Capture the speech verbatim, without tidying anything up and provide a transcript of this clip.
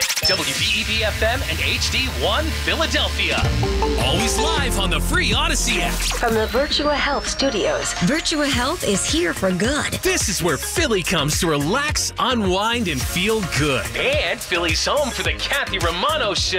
W B E B F M and H D one Philadelphia. Always live on the free Odyssey app. From the Virtua Health Studios, Virtua Health is here for good. This is where Philly comes to relax, unwind, and feel good. And Philly's home for the Kathy Romano Show.